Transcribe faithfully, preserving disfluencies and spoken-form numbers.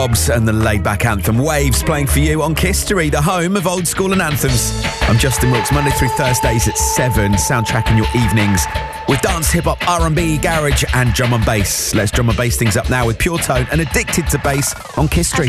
Bobs and the laid-back anthem Waves playing for you on History, the home of old school and anthems. I'm Justin Wilkes, Monday through Thursdays at seven, soundtracking your evenings with dance, hip-hop, R and B, garage and drum and bass. Let's drum and bass things up now with Pure Tone and Addicted to Bass on History.